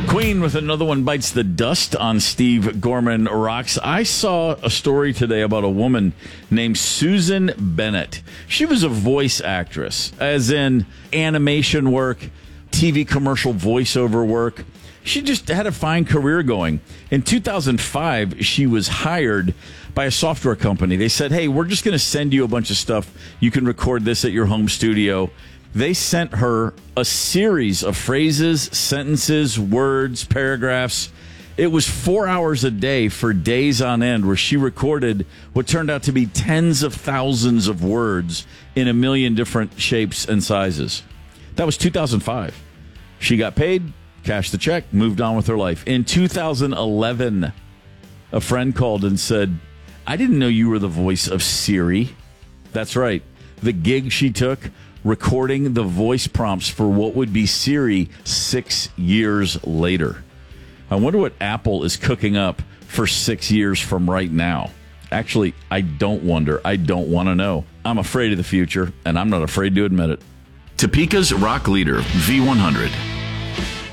Queen with another one bites the dust on Steve Gorman Rocks. I saw a story today about a woman named Susan Bennett. She was a voice actress, as in animation work, TV commercial voiceover work. She just had a fine career going. In 2005, she was hired by a software company. They said, hey, we're just going to send you a bunch of stuff. You can record this at your home studio. They sent her a series of phrases, sentences, words, paragraphs. It was 4 hours a day for days on end where she recorded what turned out to be tens of thousands of words in a million different shapes and sizes. That was 2005. She got paid, cashed the check, moved on with her life. In 2011, a friend called and said, I didn't know you were the voice of Siri. That's right. The gig she took, recording the voice prompts for what would be Siri 6 years later. I wonder what Apple is cooking up for 6 years from right now. Actually, I don't wonder. I don't want to know. I'm afraid of the future, and I'm not afraid to admit it. Topeka's rock leader, V100.